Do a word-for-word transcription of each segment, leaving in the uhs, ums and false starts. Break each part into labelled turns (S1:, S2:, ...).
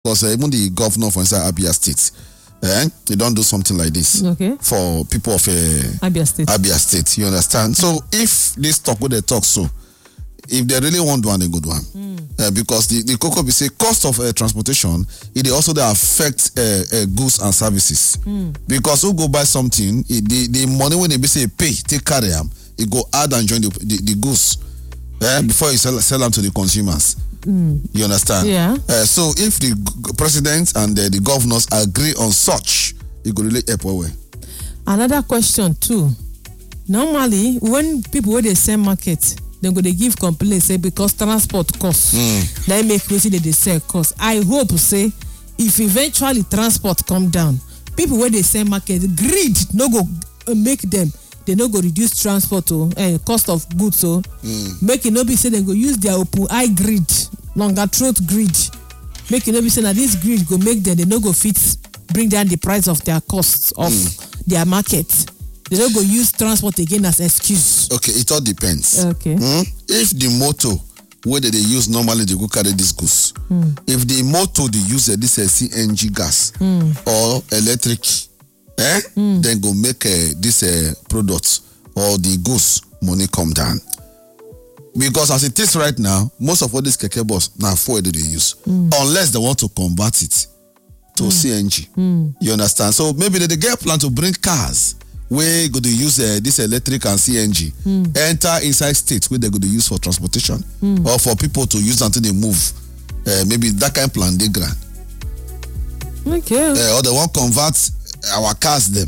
S1: because uh, even the governor for inside Abia State, eh, they don't do something like this
S2: okay.
S1: for people of uh,
S2: Abia State.
S1: Abia State, you understand? So if this talk with they talk so, if they really want one, they go do one. Mm. Uh, because the, the cocoa be say cost of uh, transportation, it also they affect uh, uh, goods and services. Mm. Because who go buy something, it, the, the money when they be say pay, take carry them, it go add and join the, the, the goods uh, before you sell, sell them to the consumers. Mm. You understand?
S2: Yeah.
S1: Uh, so if the g- president and uh, the governors agree on such, it go really help away.
S2: Another question too. Normally, when people where they sell market, they go they give complaints say because transport costs. Mm. They make me see that they sell cost. I hope say if eventually transport come down, people where they sell market greed no go uh, make them. They no go reduce transport or uh, cost of goods so mm. make it no be say they go use their open eye greed, longer throat greed. Make it no be say that this greed go make them they no go fit bring down the price of their costs of mm. their market. They don't go use transport again as excuse.
S1: Okay, it all depends.
S2: Okay.
S1: Mm? If the motor where they use normally they go carry this goods. Mm. If the motor they use uh, this uh, C N G gas mm. or electric, eh? Mm. Then go make uh, this uh, product or the goods money come down. Because as it is right now, most of what this keke bus now fuel they use, mm. unless they want to convert it to mm. C N G. Mm. You understand? So maybe they, they get plan to bring cars where go to use uh, this electric and C N G mm. enter inside states where they go to use for transportation mm. or for people to use until they move. Uh, maybe that kind of plan they grant.
S2: Okay.
S1: Uh, or they want convert our cars them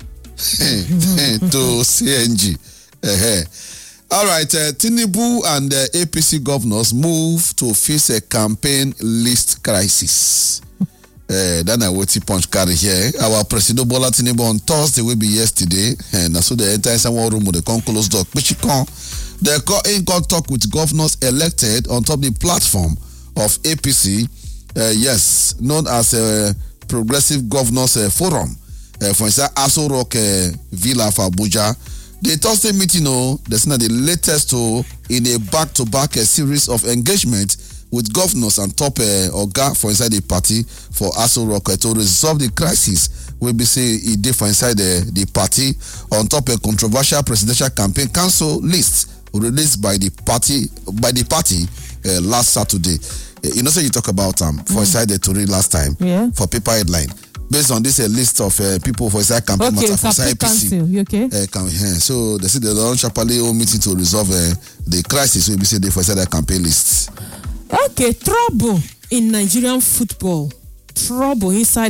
S1: to C N G. Uh-huh. All right, uh, Tinubu and uh, A P C governors move to face a campaign list crisis. Uh, then I will punch carry here. Our President Bola Tinubu on Thursday will be yesterday, and so the entire someone room with the con closed door. They call in contact with governors elected on top of the platform of A P C. Uh, yes, known as a uh, Progressive Governors uh, Forum. Uh, for instance, Aso Rock uh, Villa for Abuja. The Thursday meeting, oh, that's not the latest oh, in a back-to-back uh, series of engagement with governors and top uh, Oga for inside the party for Aso Rock uh, to resolve the crisis. We be say it did for inside the, the party on top of a controversial presidential campaign council list released by the party by the party uh, last Saturday. Uh, you know, so you talk about um for mm. inside the Tory last time
S2: yeah.
S1: for paper headline. Based on this uh, list of uh, people for inside campaign
S2: okay,
S1: matter for inside A P C.
S2: You okay?
S1: Uh, can, uh, so they say they launch a Chapali meeting to resolve uh, the crisis. We be say they for inside the campaign list.
S2: Okay, trouble in Nigerian football. Trouble inside.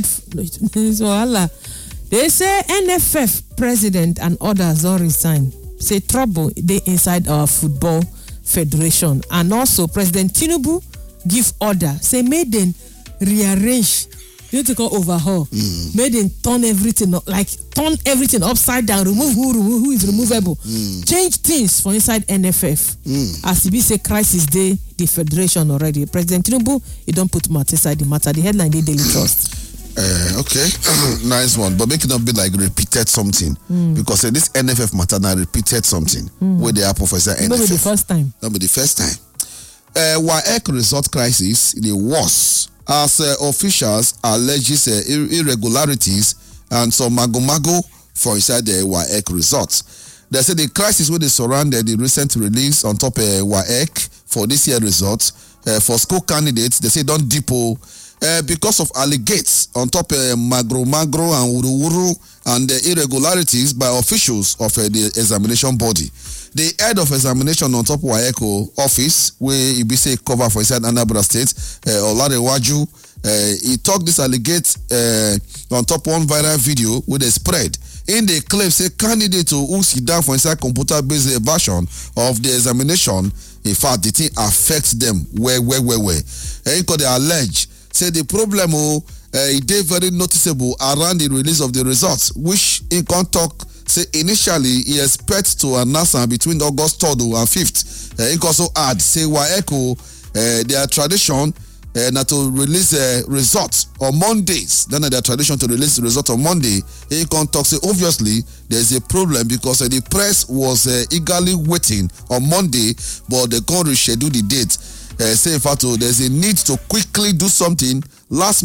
S2: They say N F F president and others all resign. Say trouble they inside our football federation, and also President Tinubu give order. Say made them rearrange. You need to call overhaul. Mm. Made them turn everything like turn everything upside down. Remove who remove who is removable. Mm. Change things for inside N F F. Mm. As it say crisis day the federation already. President Tinubu he don't put matter inside the matter. The headline they Daily Trust.
S1: Uh, okay, nice one. But make it not be like repeated something mm. because uh, this N F F matter now repeated something mm. where they are Professor N F F.
S2: Not be the first time.
S1: Not be the first time. Uh, W A E C result crisis the worst as uh, officials alleges uh, ir- irregularities and some mago-mago for inside the W A E C results. They say the crisis where they surrounded the recent release on top of uh, W A E C for this year results uh, for school candidates. They say don't depot. Uh, because of allegates on top of uh, magro magro and wuru wuru and the irregularities by officials of uh, the examination body. The head of examination on top of W A E C office, where he be say cover for inside Anambra State, uh, Olarewaju, uh, he talked this allegate uh, on top one viral video with a spread. In the claim, say candidate who sit down for inside computer-based version of the examination, in fact, the thing affects them where, where, where, where. And because they allege. Say the problem oh, uh, it is very noticeable around the release of the results, which in contact say initially he expects to announce between August third and fifth. Uh, he also add say W A E C uh, their tradition uh, not to release uh, results on Mondays. Then uh, their tradition to release the result on Monday. He contact say obviously there's a problem because uh, the press was uh, eagerly waiting on Monday, but they can't reschedule the date. Uh, say in fact, oh, there's a need to quickly do something last